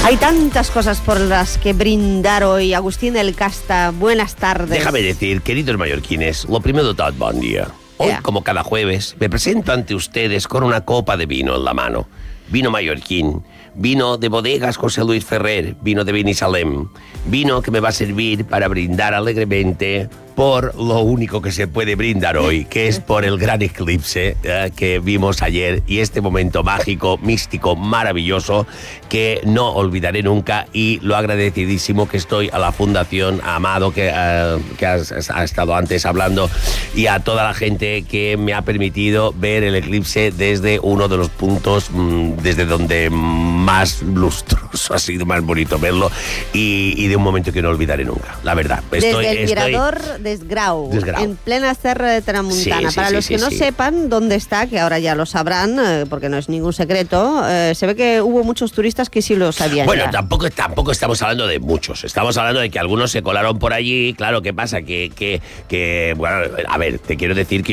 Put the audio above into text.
Hay tantas cosas por las que brindar hoy. Agustín del Casta, buenas tardes. Déjame decir, queridos mallorquines, lo primero de todo, buen día. Hoy, como cada jueves, me presento ante ustedes con una copa de vino en la mano. Vino mallorquín, vino de bodegas José Luis Ferrer, vino de Binissalem, vino que me va a servir para brindar alegremente por lo único que se puede brindar hoy, que es por el gran eclipse que vimos ayer y este momento mágico, místico, maravilloso que no olvidaré nunca, y lo agradecidísimo que estoy a la Fundación Amado que ha estado antes hablando, y a toda la gente que me ha permitido ver el eclipse desde uno de los puntos desde donde más lustroso ha sido, más bonito verlo, y de un momento que no olvidaré nunca, la verdad. Desde el mirador Desgrau, en plena Serra de Tramuntana. Para los que no sepan dónde está, que ahora ya lo sabrán, porque no es ningún secreto, se ve que hubo muchos turistas que sí lo sabían. Bueno, ya. tampoco estamos hablando de muchos. Estamos hablando de que algunos se colaron por allí. Claro, ¿qué pasa? Bueno, a ver, te quiero decir que